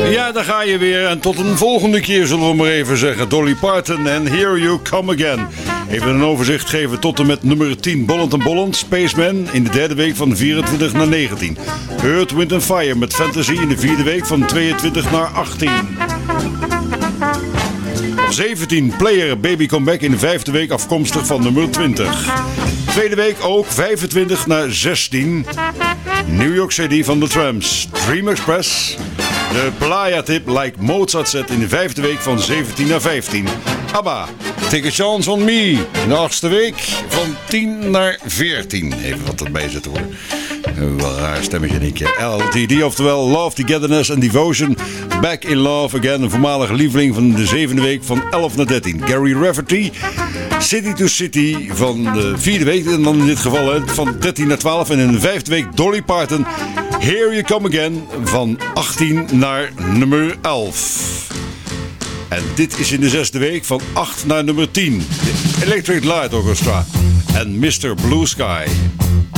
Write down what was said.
Ja, daar ga je weer. En tot een volgende keer zullen we maar even zeggen. Dolly Parton en Here You Come Again. Even een overzicht geven tot en met nummer 10. Bolland & Bolland, Spaceman in de derde week van 24 naar 19. Earth, Wind & Fire met Fantasy in de vierde week van 22 naar 18. Op 17, Player, Baby Come Back in de vijfde week afkomstig van nummer 20. Tweede week ook 25 naar 16. New York City van The Tramps, Dream Express. De Playa Tip Like Mozart zet in de vijfde week van 17 naar 15. ABBA, Take a Chance on Me in de achtste week van 10 naar 14. Even wat erbij zetten hoor. Wel een raar stemmetje denk je. LTD, oftewel Love, Togetherness and Devotion. Back in Love Again, een voormalige lieveling van de zevende week van 11 naar 13. Gary Rafferty, City to City van de vierde week. En dan in dit geval van 13 naar 12. En in de vijfde week Dolly Parton, Here You Come Again van 18 naar nummer 11. En dit is in de zesde week van 8 naar nummer 10. De Electric Light Orchestra en Mr. Blue Sky.